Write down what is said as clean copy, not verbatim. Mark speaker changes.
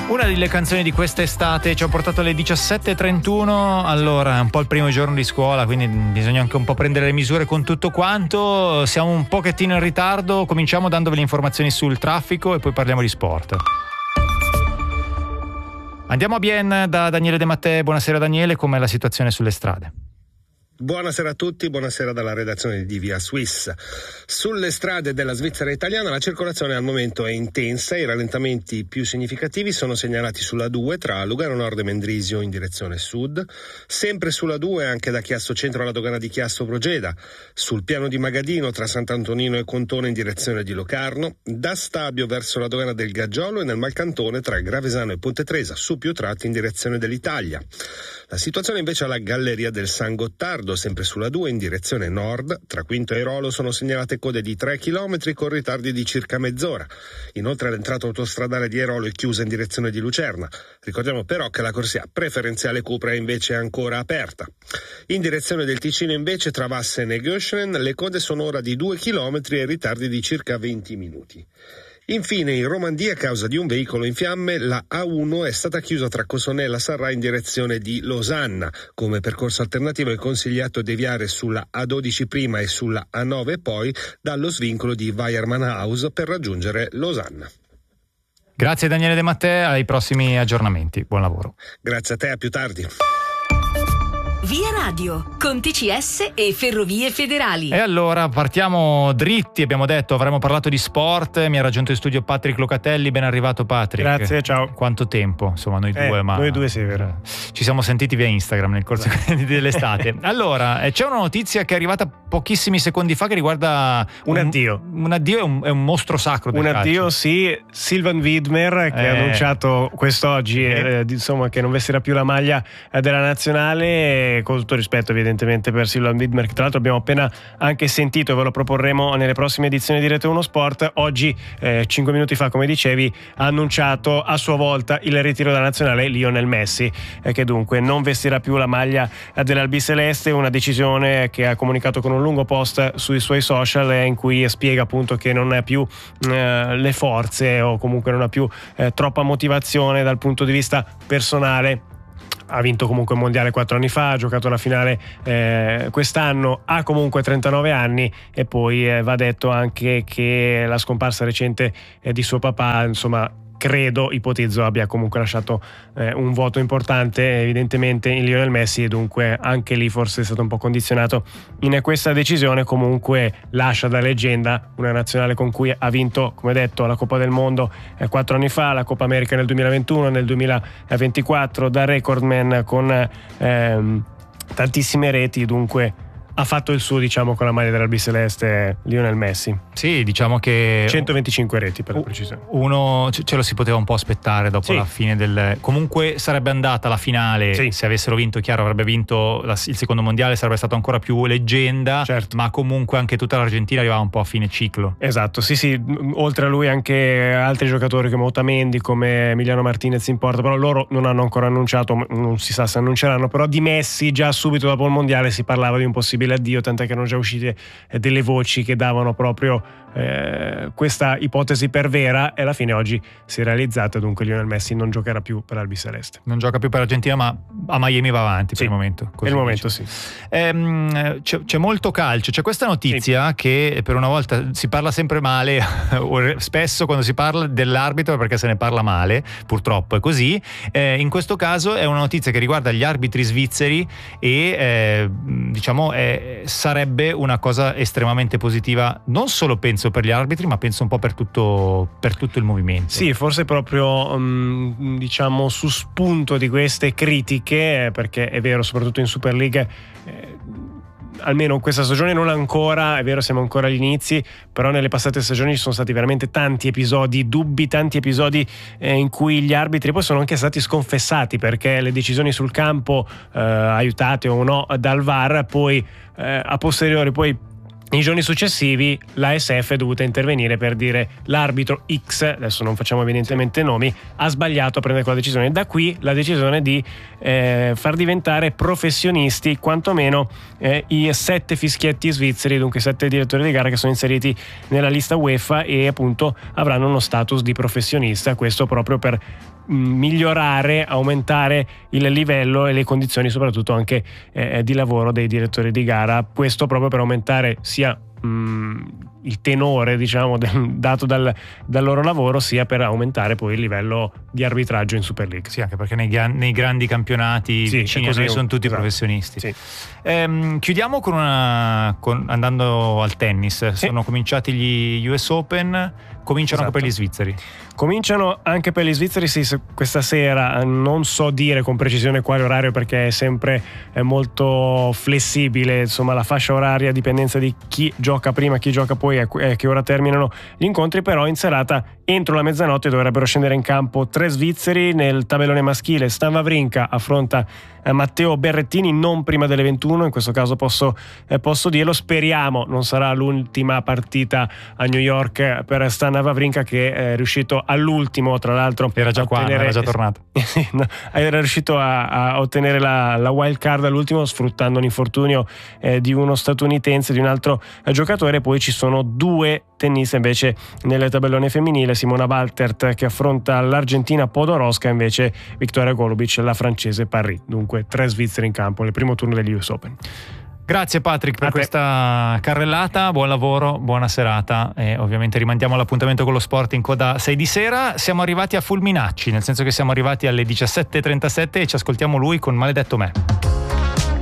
Speaker 1: Una delle canzoni di quest'estate ci ha portato alle 17:31. Allora, è un po' il primo giorno di scuola, quindi bisogna anche un po' prendere le misure con tutto quanto. Siamo un pochettino in ritardo. Cominciamo dandovi le informazioni sul traffico e poi parliamo di sport. Andiamo a Bienne da Daniele De Mattei. Buonasera Daniele, com'è la situazione sulle strade?
Speaker 2: Buonasera a tutti, buonasera dalla redazione di Via Swiss. Sulle strade della Svizzera italiana la circolazione al momento è intensa, i rallentamenti più significativi sono segnalati sulla 2 tra Lugano Nord e Mendrisio in direzione sud, sempre sulla 2 anche da Chiasso Centro alla dogana di Chiasso Progeda, sul piano di Magadino tra Sant'Antonino e Contone in direzione di Locarno, da Stabio verso la dogana del Gaggiolo e nel Malcantone tra Gravesano e Ponte Tresa, su più tratti in direzione dell'Italia. La situazione invece alla Galleria del San Gottardo, sempre sulla 2 in direzione nord, tra Quinto e Rolo sono segnalate code di 3 km con ritardi di circa mezz'ora. Inoltre l'entrata autostradale di Airolo è chiusa in direzione di Lucerna. Ricordiamo però che la corsia preferenziale Cupra è invece ancora aperta. In direzione del Ticino invece tra Vassen e Göschenen le code sono ora di 2 km e ritardi di circa 20 minuti. Infine, in Romandia, a causa di un veicolo in fiamme, la A1 è stata chiusa tra Cossonella Sarra in direzione di Losanna. Come percorso alternativo è consigliato deviare sulla A12 prima e sulla A9 poi dallo svincolo di Weiermannhaus per raggiungere Losanna.
Speaker 1: Grazie Daniele De Mattei, ai prossimi aggiornamenti. Buon lavoro.
Speaker 2: Grazie a te, a più tardi.
Speaker 3: Via Radio, con TCS e Ferrovie Federali.
Speaker 1: E allora partiamo dritti, abbiamo detto, avremmo parlato di sport. Mi ha raggiunto in studio Patrick Locatelli, ben arrivato Patrick.
Speaker 4: Grazie, ciao.
Speaker 1: Quanto tempo, insomma, noi due, ma
Speaker 4: noi due sì, vero.
Speaker 1: Ci siamo sentiti via Instagram nel corso dell'estate. Allora, c'è una notizia che è arrivata pochissimi secondi fa che riguarda
Speaker 4: un addio.
Speaker 1: Un addio è un mostro sacro del calcio.
Speaker 4: Addio, sì, Sylvain Widmer che ha annunciato quest'oggi insomma che non vestirà più la maglia della nazionale. Con tutto rispetto evidentemente per Sylvain Widmer, che tra l'altro abbiamo appena anche sentito e ve lo proporremo nelle prossime edizioni di Rete 1 Sport. Oggi 5 minuti fa, come dicevi, ha annunciato a sua volta il ritiro dalla nazionale Lionel Messi, che dunque non vestirà più la maglia dell'Albiceleste, una decisione che ha comunicato con un lungo post sui suoi social in cui spiega appunto che non ha più le forze o comunque non ha più troppa motivazione dal punto di vista personale. Ha vinto comunque il mondiale 4 anni fa, ha giocato la finale quest'anno, ha comunque 39 anni e poi va detto anche che la scomparsa recente di suo papà, insomma, credo, ipotizzo, abbia comunque lasciato un vuoto importante evidentemente in Lionel Messi, e dunque anche lì forse è stato un po' condizionato in questa decisione. Comunque lascia da leggenda una nazionale con cui ha vinto, come detto, la Coppa del Mondo 4 anni fa, la Coppa America nel 2021, nel 2024, da recordman con tantissime reti, dunque ha fatto il suo, diciamo, con la maglia dell'Albiceleste Lionel Messi.
Speaker 1: Sì, diciamo che
Speaker 4: 125 reti per la precisione.
Speaker 1: Uno ce lo si poteva un po' aspettare dopo la fine del... Comunque sarebbe andata la finale, se avessero vinto, chiaro, avrebbe vinto il secondo mondiale, sarebbe stato ancora più leggenda, certo. Ma comunque anche tutta l'Argentina arrivava un po' a fine ciclo. Esatto,
Speaker 4: sì, oltre a lui anche altri giocatori come Otamendi, come Emiliano Martinez in porta, però loro non hanno ancora annunciato, non si sa se annunceranno, però di Messi già subito dopo il mondiale si parlava di un possibile addio, tant'è che erano già uscite delle voci che davano proprio questa ipotesi per vera, e alla fine oggi si è realizzata. Dunque Lionel Messi non giocherà più per l'Albiceleste,
Speaker 1: non gioca più per l'Argentina, ma a Miami va avanti per il momento.
Speaker 4: Per il momento sì.
Speaker 1: C'è molto calcio, c'è questa notizia che per una volta si parla sempre male spesso quando si parla dell'arbitro, perché se ne parla male, purtroppo è così. In questo caso è una notizia che riguarda gli arbitri svizzeri e diciamo sarebbe una cosa estremamente positiva, non solo penso per gli arbitri, ma penso un po' per tutto il movimento.
Speaker 4: Sì, forse proprio diciamo su spunto di queste critiche, perché è vero, soprattutto in Super League almeno questa stagione non ancora, è vero, siamo ancora agli inizi, però nelle passate stagioni ci sono stati veramente tanti episodi dubbi, tanti episodi in cui gli arbitri poi sono anche stati sconfessati, perché le decisioni sul campo aiutate o no dal VAR, poi a posteriori, poi nei giorni successivi l'ASF è dovuta intervenire per dire l'arbitro X, adesso non facciamo evidentemente nomi, ha sbagliato a prendere quella decisione. Da qui la decisione di far diventare professionisti quantomeno i 7 fischietti svizzeri, dunque 7 direttori di gara che sono inseriti nella lista UEFA e appunto avranno uno status di professionista, questo proprio per migliorare, aumentare il livello e le condizioni soprattutto anche di lavoro dei direttori di gara, questo proprio per aumentare sia il tenore, diciamo, dato dal loro lavoro, sia per aumentare poi il livello di arbitraggio in Super League.
Speaker 1: Sì, anche perché nei grandi campionati vicini a noi sono tutti professionisti.
Speaker 4: Sì.
Speaker 1: Chiudiamo andando al tennis.
Speaker 4: Sì.
Speaker 1: Sono cominciati gli US Open, cominciano anche per gli svizzeri.
Speaker 4: Cominciano anche per gli svizzeri, sì, questa sera. Non so dire con precisione quale orario, perché è sempre molto flessibile, insomma, la fascia oraria, a dipendenza di chi gioca prima, chi gioca poi, a che ora terminano gli incontri. Però in serata entro la mezzanotte dovrebbero scendere in campo 3 svizzeri. Nel tabellone maschile Stan Wawrinka affronta Matteo Berrettini non prima delle 21, in questo caso posso dirlo. Speriamo non sarà l'ultima partita a New York per Stan Wawrinka, che è riuscito all'ultimo, tra l'altro
Speaker 1: era già qua, era già tornato.
Speaker 4: Era riuscito a ottenere la wild card all'ultimo, sfruttando l'infortunio di uno statunitense, di un altro giocatore. Poi ci sono 2 tenniste invece nel tabellone femminile: Simona Waltert che affronta l'Argentina Podoroska, invece Victoria Golubic la francese Paris. Dunque 3 svizzeri in campo nel primo turno degli US Open.
Speaker 1: Grazie Patrick per questa carrellata, buon lavoro, buona serata, e ovviamente rimandiamo l'appuntamento con lo sport in coda 6 di sera. Siamo arrivati a Fulminacci, nel senso che siamo arrivati alle 17:37 e ci ascoltiamo lui con Maledetto Me.